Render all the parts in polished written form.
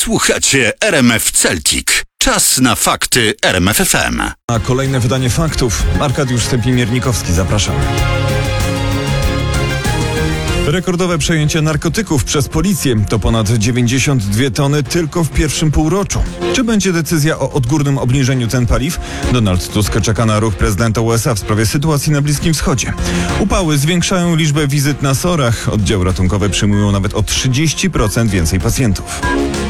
Słuchacie RMF Celtic. Czas na fakty RMF FM. A kolejne wydanie faktów. Arkadiusz Stępin-Miernikowski, zapraszam. Rekordowe przejęcie narkotyków przez policję to ponad 92 tony tylko w pierwszym półroczu. Czy będzie decyzja o odgórnym obniżeniu cen paliw? Donald Tusk czeka na ruch prezydenta USA w sprawie sytuacji na Bliskim Wschodzie. Upały zwiększają liczbę wizyt na SOR-ach. Oddziały ratunkowe przyjmują nawet o 30% więcej pacjentów.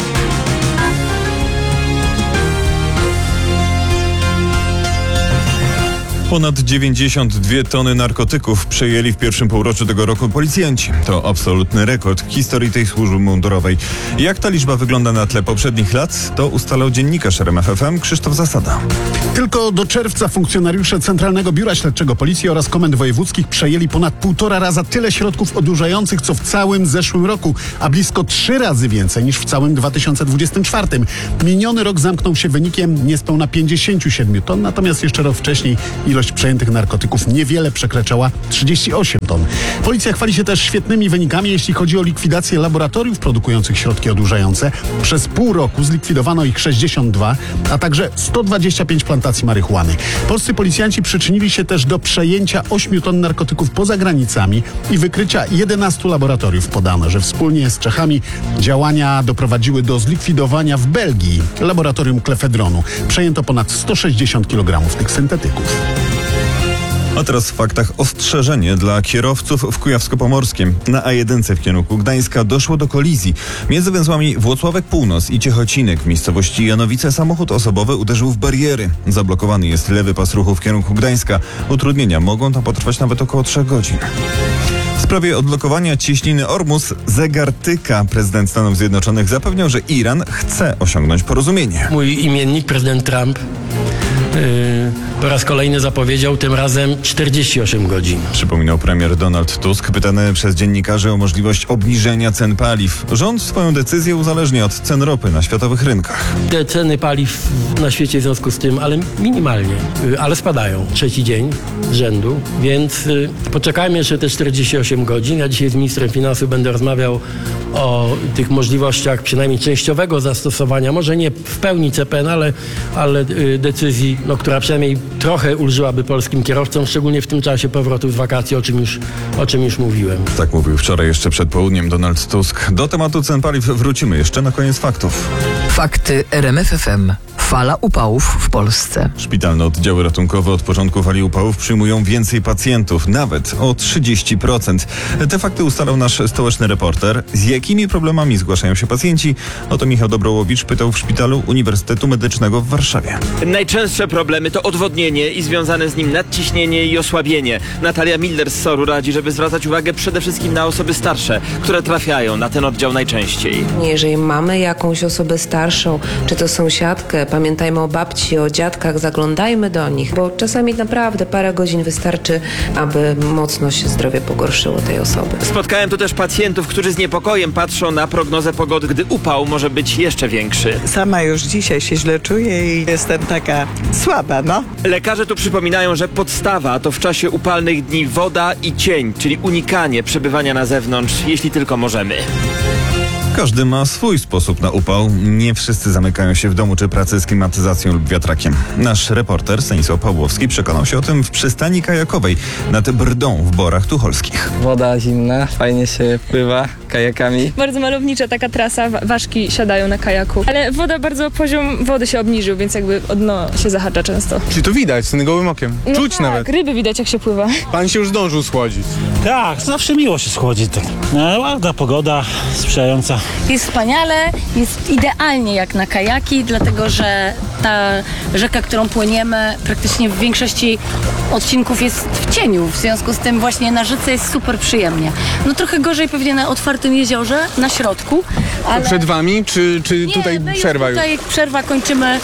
Ponad 92 tony narkotyków przejęli w pierwszym półroczu tego roku policjanci. To absolutny rekord w historii tej służby mundurowej. Jak ta liczba wygląda na tle poprzednich lat, to ustalał dziennikarz RMF FM Krzysztof Zasada. Tylko do czerwca funkcjonariusze Centralnego Biura Śledczego Policji oraz komend wojewódzkich przejęli ponad 1,5 raza tyle środków odurzających, co w całym zeszłym roku, a blisko 3 razy więcej niż w całym 2024. Miniony rok zamknął się wynikiem niespełna 57 ton, natomiast jeszcze rok wcześniej ilość przejętych narkotyków niewiele przekraczała 38 ton. Policja chwali się też świetnymi wynikami, jeśli chodzi o likwidację laboratoriów produkujących środki odurzające. Przez pół roku zlikwidowano ich 62, a także 125 plantacji marihuany. Polscy policjanci przyczynili się też do przejęcia 8 ton narkotyków poza granicami i wykrycia 11 laboratoriów. Podano, że wspólnie z Czechami działania doprowadziły do zlikwidowania w Belgii laboratorium klefedronu. Przejęto ponad 160 kg tych syntetyków. A teraz w faktach ostrzeżenie dla kierowców w Kujawsko-Pomorskiem. Na A1 w kierunku Gdańska doszło do kolizji. Między węzłami Włocławek Północ i Ciechocinek w miejscowości Janowice samochód osobowy uderzył w bariery. Zablokowany jest lewy pas ruchu w kierunku Gdańska. Utrudnienia mogą tam potrwać nawet około 3 godzin. W sprawie odblokowania cieśniny Ormus zegar tyka. Prezydent Stanów Zjednoczonych zapewniał, że Iran chce osiągnąć porozumienie. Mój imiennik, prezydent Trump, po raz kolejny zapowiedział tym razem 48 godzin. Przypominał premier Donald Tusk, pytany przez dziennikarzy o możliwość obniżenia cen paliw. Rząd swoją decyzję uzależnia od cen ropy na światowych rynkach. Te ceny paliw na świecie w związku z tym, ale minimalnie, ale spadają. 3. dzień z rzędu, więc poczekajmy jeszcze te 48 godzin. Ja dzisiaj z ministrem finansów będę rozmawiał o tych możliwościach przynajmniej częściowego zastosowania, może nie w pełni CPN, ale decyzji, która przynajmniej trochę ulżyłaby polskim kierowcom, szczególnie w tym czasie powrotu z wakacji, o czym już mówiłem. Tak mówił wczoraj jeszcze przed południem Donald Tusk. Do tematu cen paliw wrócimy jeszcze na koniec faktów. Fakty RMF FM. Fala upałów w Polsce. Szpitalne oddziały ratunkowe od początku fali upałów przyjmują więcej pacjentów, nawet o 30%. Te fakty ustalał nasz stołeczny reporter. Z jakimi problemami zgłaszają się pacjenci? Oto Michał Dobrołowicz pytał w Szpitalu Uniwersytetu Medycznego w Warszawie. Najczęstsze problemy to odwodnienie i związane z nim nadciśnienie i osłabienie. Natalia Miller z SOR-u radzi, żeby zwracać uwagę przede wszystkim na osoby starsze, które trafiają na ten oddział najczęściej. Jeżeli mamy jakąś osobę starszą, czy to sąsiadkę, pamiętajmy o babci, o dziadkach, zaglądajmy do nich, bo czasami naprawdę parę godzin wystarczy, aby mocno się zdrowie pogorszyło tej osoby. Spotkałem tu też pacjentów, którzy z niepokojem patrzą na prognozę pogody, gdy upał może być jeszcze większy. Sama już dzisiaj się źle czuję i jestem taka słaba, Lekarze tu przypominają, że podstawa to w czasie upalnych dni woda i cień, czyli unikanie przebywania na zewnątrz, jeśli tylko możemy. Każdy ma swój sposób na upał. Nie wszyscy zamykają się w domu czy pracy z klimatyzacją lub wiatrakiem. Nasz reporter Stanisław Pawłowski przekonał się o tym w przystani kajakowej nad Brdą w Borach Tucholskich. Woda zimna, fajnie się pływa kajakami. Bardzo malownicza taka trasa, ważki siadają na kajaku. Ale poziom wody się obniżył, więc jakby o dno się zahacza często. Czyli to widać z gołym okiem. Czuć tak, nawet. Ryby widać jak się pływa. Pan się już zdążył schłodzić. Tak, zawsze miło się schłodzić. Ładna pogoda, sprzyjająca. Jest wspaniale, jest idealnie jak na kajaki, dlatego że ta rzeka, którą płyniemy, praktycznie w większości odcinków jest w cieniu. W związku z tym właśnie na rzece jest super przyjemnie. Trochę gorzej pewnie na otwartym jeziorze, na środku. Ale... To przed wami, czy nie, tutaj przerwa już? Tutaj przerwa, kończymy,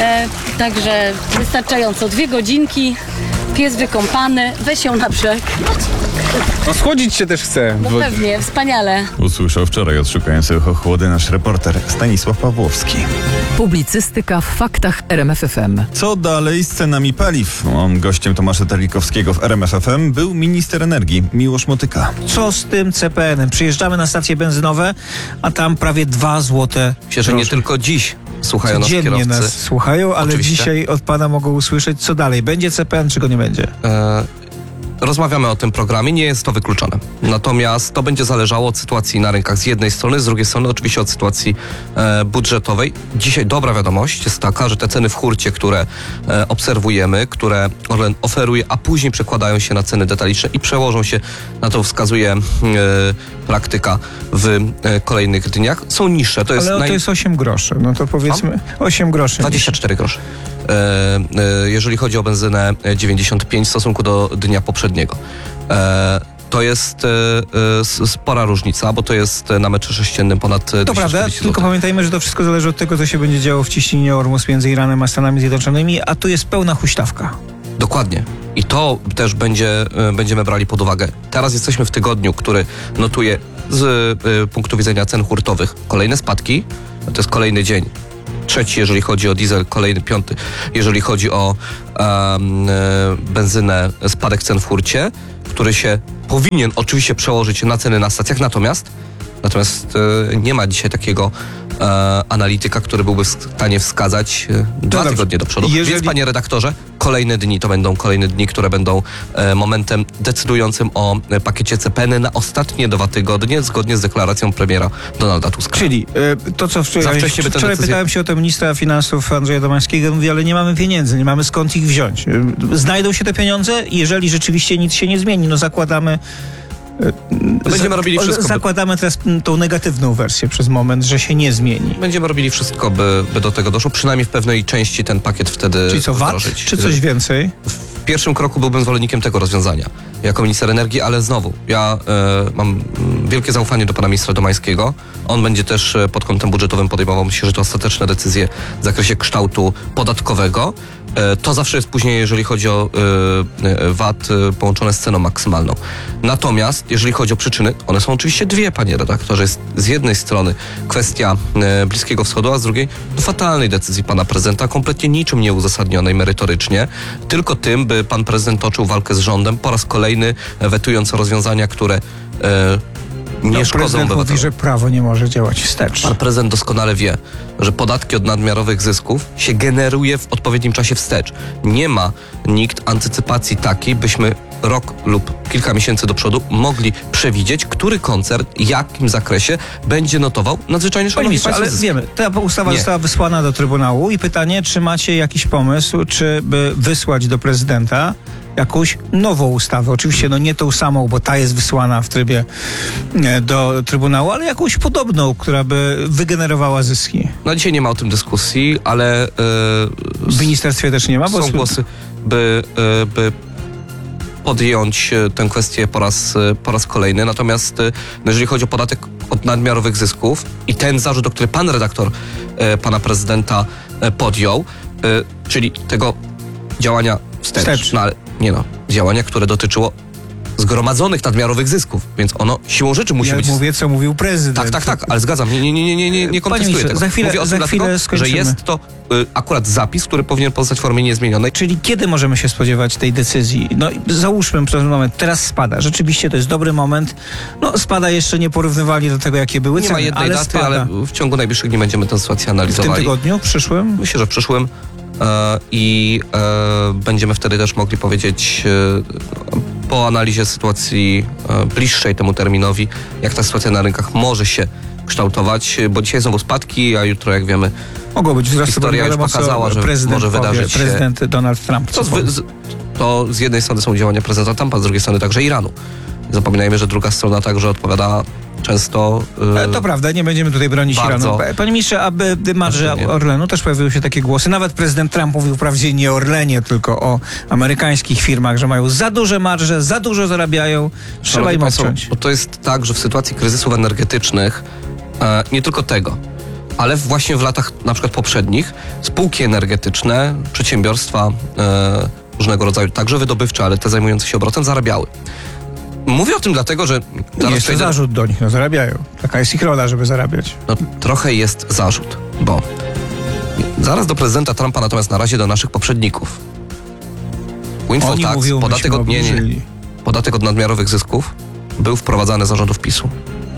także wystarczająco 2 godzinki, pies wykąpany, weź ją na brzeg. No schłodzić się też chce. No pewnie, wspaniale. Usłyszał wczoraj odszukający ochłody nasz reporter Stanisław Pawłowski. Publicystyka w faktach RMFFM. Co dalej z cenami paliw? Gościem Tomasza Terlikowskiego w RMFFM był minister energii Miłosz Motyka. Co z tym CPN-em? Przyjeżdżamy na stacje benzynowe, a tam prawie 2 złote. Myślę, że nie tylko dziś słuchają nas Codziennie kierowcy. nas słuchają, ale Oczywiście. dzisiaj od pana mogą usłyszeć, co dalej. Będzie CPN, czy go nie będzie? Rozmawiamy o tym programie, nie jest to wykluczone. Natomiast to będzie zależało od sytuacji na rynkach z jednej strony, z drugiej strony oczywiście od sytuacji budżetowej. Dzisiaj dobra wiadomość jest taka, że te ceny w hurcie, które obserwujemy, które Orlen oferuje, a później przekładają się na ceny detaliczne i przełożą się, na to wskazuje praktyka w kolejnych dniach, są niższe. To jest Ale to jest 8 groszy, no to powiedzmy 8 groszy. 24 grosze. Jeżeli chodzi o benzynę 95 w stosunku do dnia poprzedniego. To jest spora różnica, bo to jest na metrze sześciennym ponad 240 To prawda, zł. tylko pamiętajmy, że to wszystko zależy od tego, co się będzie działo w ciśnieniu Ormus między Iranem a Stanami Zjednoczonymi, a tu jest pełna huśtawka. Dokładnie. I to też będziemy brali pod uwagę. Teraz jesteśmy w tygodniu, który notuje z punktu widzenia cen hurtowych kolejne spadki. To jest kolejny dzień. 3, jeżeli chodzi o diesel, kolejny 5, jeżeli chodzi o benzynę, spadek cen w hurcie, który się powinien oczywiście przełożyć na ceny na stacjach, natomiast nie ma dzisiaj takiego analityka, który byłby w stanie wskazać 2 tygodnie do przodu. Więc, panie redaktorze, kolejne dni to będą kolejne dni, które będą momentem decydującym o pakiecie CPN na ostatnie 2 tygodnie, zgodnie z deklaracją premiera Donalda Tuska. Czyli to, co wczoraj pytałem się o to ministra finansów Andrzeja Domańskiego, mówi, ale nie mamy pieniędzy, nie mamy skąd ich wziąć. Znajdą się te pieniądze, jeżeli rzeczywiście nic się nie zmieni. No zakładamy... Będziemy robili wszystko. Zakładamy teraz tą negatywną wersję przez moment, że się nie zmieni. Będziemy robili wszystko, by do tego doszło. Przynajmniej w pewnej części ten pakiet wtedy Czyli co, VAT? wdrożyć. Czy coś więcej? W pierwszym kroku byłbym zwolennikiem tego rozwiązania jako minister energii, ale znowu, ja mam wielkie zaufanie do pana ministra Domańskiego. On będzie też pod kątem budżetowym podejmował, myślę, że to ostateczne decyzje w zakresie kształtu podatkowego. To zawsze jest później, jeżeli chodzi o VAT połączone z ceną maksymalną. Natomiast, jeżeli chodzi o przyczyny, one są oczywiście 2, panie redaktorze. Jest z jednej strony kwestia Bliskiego Wschodu, a z drugiej fatalnej decyzji pana prezydenta, kompletnie niczym nieuzasadnionej merytorycznie, tylko tym, by pan prezydent toczył walkę z rządem, po raz kolejny wetując rozwiązania, które nie szkodzą prezydent obywatelom. mówi, że prawo nie może działać wstecz. Pan prezydent doskonale wie, że podatki od nadmiarowych zysków się generuje w odpowiednim czasie wstecz. Nie ma nikt antycypacji takiej, byśmy rok lub kilka miesięcy do przodu mogli przewidzieć, który koncern, w jakim zakresie będzie notował nadzwyczajnie szanowni państwo ale zyski. wiemy, ta ustawa została wysłana do Trybunału i pytanie, czy macie jakiś pomysł, czy by wysłać do prezydenta jakąś nową ustawę. Oczywiście nie tą samą, bo ta jest wysłana w trybie do Trybunału, ale jakąś podobną, która by wygenerowała zyski. No dzisiaj nie ma o tym dyskusji, ale w ministerstwie też nie ma, bo są głosy, by podjąć tę kwestię po raz kolejny. Natomiast jeżeli chodzi o podatek od nadmiarowych zysków i ten zarzut, o który pan redaktor pana prezydenta podjął, czyli tego działania wstecz. No ale działania, które dotyczyło zgromadzonych nadmiarowych zysków, więc ono siłą rzeczy musi być... Ja mówię, co mówił prezydent. Tak, ale zgadzam, nie kontestuję tego. Mówię o tym dlatego, że jest to akurat zapis, który powinien pozostać w formie niezmienionej. Czyli kiedy możemy się spodziewać tej decyzji? No załóżmy przez moment, teraz spada. Rzeczywiście to jest dobry moment. No spada jeszcze nieporównywalnie do tego, jakie były ceny. Nie ma jednej daty, spada. ale w ciągu najbliższych dni będziemy tę sytuację analizowali. W tym tygodniu, przyszłym? Myślę, że w przyszłym. I będziemy wtedy też mogli powiedzieć po analizie sytuacji bliższej temu terminowi, jak ta sytuacja na rynkach może się kształtować, bo dzisiaj znowu spadki, a jutro, jak wiemy, mogło być wzrost, historia już pokazała, że może wydarzyć się... Prezydent Donald Trump. To z jednej strony są działania prezydenta Trumpa, z drugiej strony także Iranu. Zapominajmy, że druga strona także odpowiada często... To prawda, nie będziemy tutaj bronić Iranu. Panie ministrze, aby marże Orlenu, też pojawiły się takie głosy. Nawet prezydent Trump mówił wprawdzie nie o Orlenie, tylko o amerykańskich firmach, że mają za duże marże, za dużo zarabiają, trzeba im odciąć. Bo to jest tak, że w sytuacji kryzysów energetycznych, nie tylko tego, ale właśnie w latach na przykład poprzednich, spółki energetyczne, przedsiębiorstwa różnego rodzaju, także wydobywcze, ale te zajmujące się obrotem, zarabiały. Mówię o tym dlatego, że... Jest to zarzut do nich, no zarabiają. Taka jest ich rola, żeby zarabiać. No trochę jest zarzut, bo zaraz do prezydenta Trumpa, natomiast na razie do naszych poprzedników. Windfall Oni tax, mówią, podatek od nadmiarowych zysków był wprowadzany za rządów PiS-u.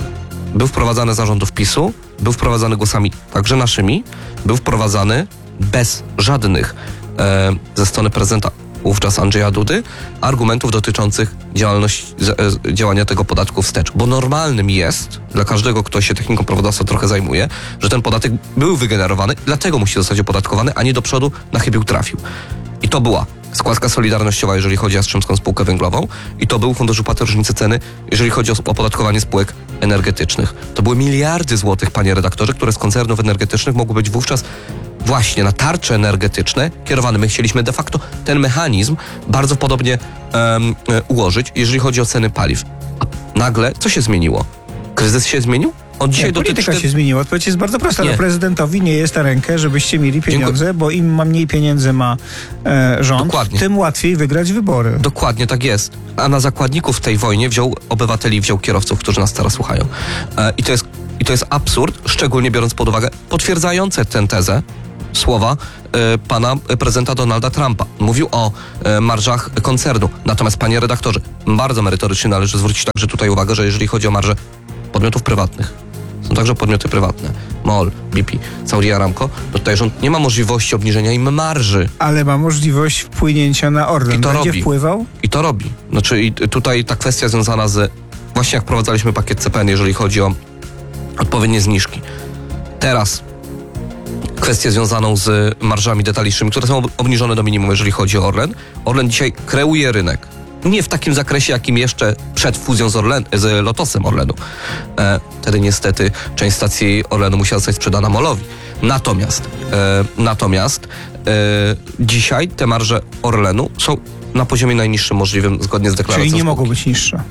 Był wprowadzany głosami także naszymi, był wprowadzany bez żadnych ze strony prezydenta wówczas Andrzeja Dudy argumentów dotyczących działania tego podatku wstecz. Bo normalnym jest, dla każdego, kto się techniką prawodawstwa trochę zajmuje, że ten podatek był wygenerowany, dlatego musi zostać opodatkowany, a nie do przodu na chybił trafił. I to była składka solidarnościowa, jeżeli chodzi o Jastrzębską Spółkę Węglową, i to był Fundusz Utraty Różnicy Ceny, jeżeli chodzi o opodatkowanie spółek energetycznych. To były miliardy złotych, panie redaktorze, które z koncernów energetycznych mogły być wówczas właśnie na tarcze energetyczne kierowane. My chcieliśmy de facto ten mechanizm bardzo podobnie ułożyć, jeżeli chodzi o ceny paliw. A nagle co się zmieniło? Kryzys się zmienił? Od dzisiaj polityka się zmieniła. Odpowiedź jest bardzo prosta. No, prezydentowi nie jest na rękę, żebyście mieli pieniądze, bo im mniej pieniędzy ma rząd, tym łatwiej wygrać wybory. Dokładnie tak jest. A na zakładników w tej wojnie wziął obywateli, wziął kierowców, którzy nas teraz słuchają. I to jest absurd, szczególnie biorąc pod uwagę potwierdzające tę tezę słowa pana prezydenta Donalda Trumpa. Mówił o marżach koncernu. Natomiast, panie redaktorze, bardzo merytorycznie należy zwrócić także tutaj uwagę, że jeżeli chodzi o marże podmiotów prywatnych, są także podmioty prywatne, MOL, BP, Saudi Aramco, to tutaj rząd nie ma możliwości obniżenia im marży. Ale ma możliwość wpłynięcia na Orlen. I to będzie robi. Wpływał? I to robi. Znaczy i tutaj ta kwestia związana z, właśnie jak wprowadzaliśmy pakiet CPN, jeżeli chodzi o odpowiednie zniżki. Teraz kwestię związaną z marżami detalicznymi, które są obniżone do minimum, jeżeli chodzi o Orlen. Orlen dzisiaj kreuje rynek. Nie w takim zakresie, jakim jeszcze przed fuzją z Lotosem Orlenu. Wtedy niestety część stacji Orlenu musiała zostać sprzedana MOL-owi. Natomiast dzisiaj te marże Orlenu są na poziomie najniższym możliwym, zgodnie z deklaracją. Czyli nie mogą być niższe.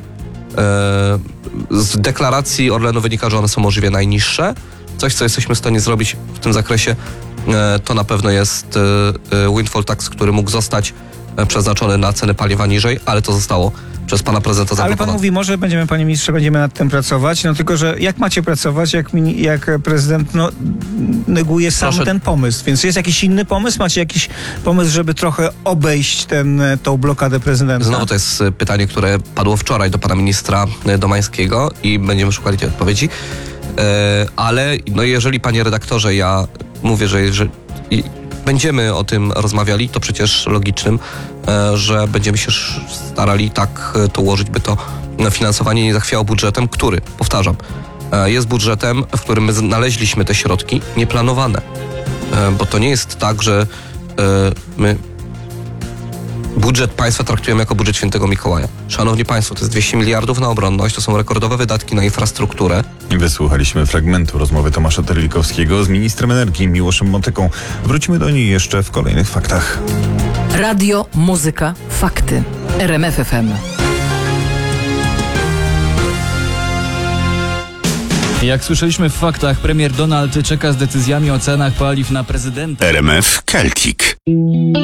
Z deklaracji Orlenu wynika, że one są możliwie najniższe. Coś, co jesteśmy w stanie zrobić w tym zakresie, to na pewno jest windfall tax, który mógł zostać przeznaczony na ceny paliwa niżej, ale to zostało przez pana prezydenta zablokowane. Ale pan mówi, może będziemy, panie ministrze, będziemy nad tym pracować, no tylko, że jak macie pracować, jak prezydent neguje sam ten pomysł, więc jest jakiś inny pomysł? Macie jakiś pomysł, żeby trochę obejść tą blokadę prezydenta? Znowu to jest pytanie, które padło wczoraj do pana ministra Domańskiego i będziemy szukali tej odpowiedzi, ale no jeżeli, panie redaktorze, ja mówię, że będziemy o tym rozmawiali, to przecież logicznym, że będziemy się starali tak to ułożyć, by to finansowanie nie zachwiało budżetem, który, powtarzam, jest budżetem, w którym my znaleźliśmy te środki nieplanowane. Bo to nie jest tak, że my budżet państwa traktujemy jako budżet Świętego Mikołaja. Szanowni państwo, to jest 200 miliardów na obronność, to są rekordowe wydatki na infrastrukturę. Wysłuchaliśmy fragmentu rozmowy Tomasza Terlikowskiego z ministrem energii Miłoszem Motyką. Wrócimy do niej jeszcze w kolejnych faktach. Radio, muzyka, fakty. RMF FM. Jak słyszeliśmy w faktach, premier Donald czeka z decyzjami o cenach paliw na prezydenta. RMF Celtic.